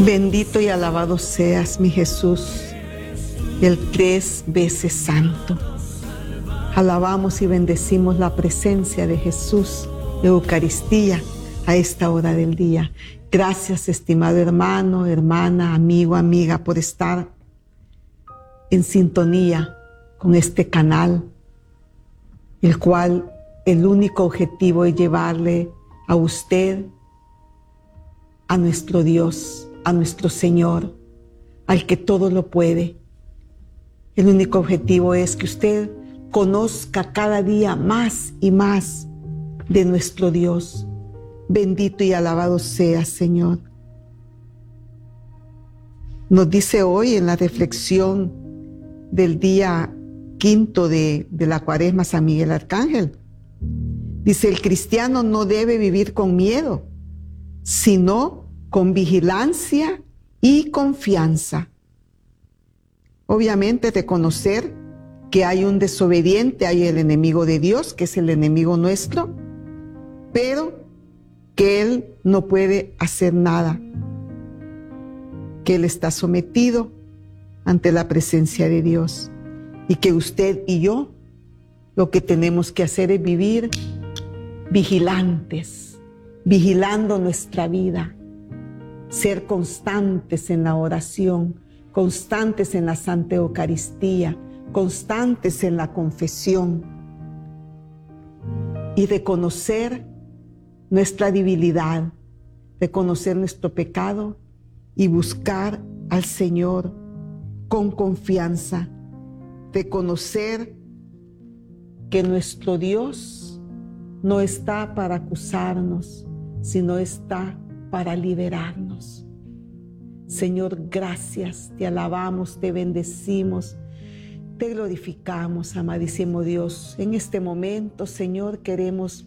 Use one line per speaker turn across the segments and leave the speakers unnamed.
Bendito y alabado seas, mi Jesús, el 3 veces santo. Alabamos y bendecimos la presencia de Jesús, Eucaristía, a esta hora del día. Gracias, estimado hermano, hermana, amigo, amiga, por estar en sintonía con este canal, el cual el único objetivo es llevarle a usted, a nuestro Dios, a nuestro Señor, al que todo lo puede. El único objetivo es que usted conozca cada día más y más de nuestro Dios. Bendito y alabado sea, Señor. Nos dice hoy en la reflexión del día 5 de la Cuaresma San Miguel Arcángel, dice: el cristiano no debe vivir con miedo, sino con vigilancia y confianza. Obviamente reconocer que hay un desobediente, hay el enemigo de Dios, que es el enemigo nuestro, pero que Él no puede hacer nada, que Él está sometido ante la presencia de Dios, y que usted y yo lo que tenemos que hacer es vivir vigilantes, vigilando nuestra vida, ser constantes en la oración, constantes en la Santa Eucaristía, constantes en la confesión, y reconocer nuestra debilidad, reconocer nuestro pecado y buscar al Señor con confianza, reconocer que nuestro Dios no está para acusarnos, sino está para liberarnos. Señor, gracias, te alabamos, te bendecimos, te glorificamos, amadísimo Dios. En este momento, Señor, queremos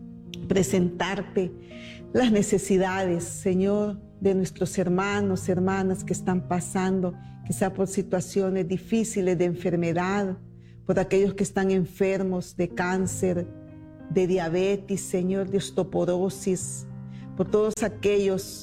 presentarte las necesidades, Señor, de nuestros hermanos, hermanas que están pasando, quizá por situaciones difíciles de enfermedad, por aquellos que están enfermos de cáncer, de diabetes, Señor, de osteoporosis, por todos aquellos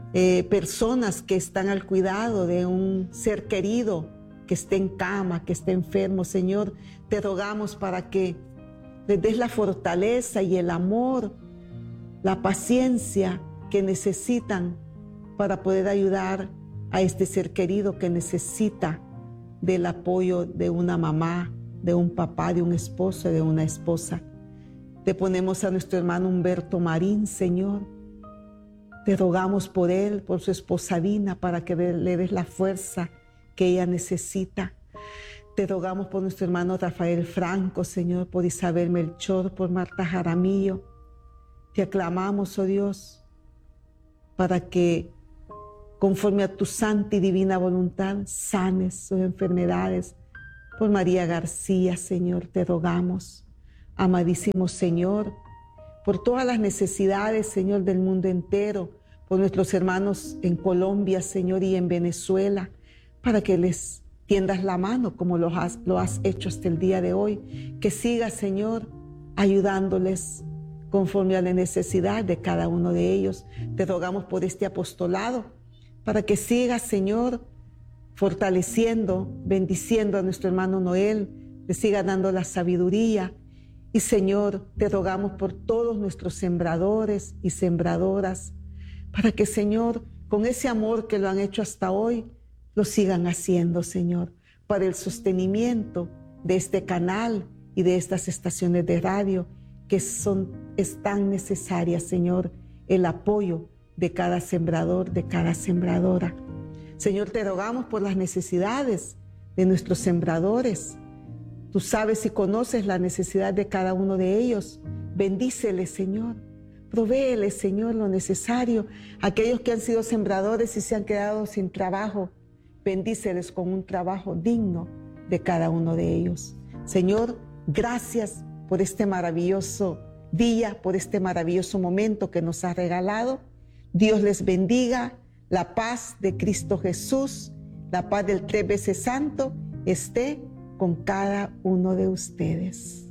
personas que están al cuidado de un ser querido que esté en cama, que esté enfermo. Señor, te rogamos para que les des la fortaleza y el amor, la paciencia que necesitan para poder ayudar a este ser querido que necesita del apoyo de una mamá, de un papá, de un esposo, de una esposa. Te ponemos a nuestro hermano Humberto Marín, Señor. Te rogamos por él, por su esposa Dina, para que le des la fuerza que ella necesita. Te rogamos por nuestro hermano Rafael Franco, Señor, por Isabel Melchor, por Marta Jaramillo. Te aclamamos, oh Dios, para que, conforme a tu santa y divina voluntad, sanes sus enfermedades. Por María García, Señor, te rogamos. Amadísimo Señor, por todas las necesidades, Señor, del mundo entero, por nuestros hermanos en Colombia, Señor, y en Venezuela, para que les tiendas la mano como lo has hecho hasta el día de hoy. Que sigas, Señor, ayudándoles conforme a la necesidad de cada uno de ellos. Te rogamos por este apostolado, para que sigas, Señor, fortaleciendo, bendiciendo a nuestro hermano Noel, le siga dando la sabiduría. Y Señor, te rogamos por todos nuestros sembradores y sembradoras, para que, Señor, con ese amor que lo han hecho hasta hoy, lo sigan haciendo, Señor, para el sostenimiento de este canal y de estas estaciones de radio que es tan necesaria, Señor, el apoyo de cada sembrador, de cada sembradora. Señor, te rogamos por las necesidades de nuestros sembradores. Tú sabes y conoces la necesidad de cada uno de ellos. Bendíceles, Señor. Provéeles, Señor, lo necesario. Aquellos que han sido sembradores y se han quedado sin trabajo, bendíceles con un trabajo digno de cada uno de ellos. Señor, gracias por este maravilloso día, por este maravilloso momento que nos has regalado. Dios les bendiga. La paz de Cristo Jesús, la paz del 3 veces santo, esté con cada uno de ustedes.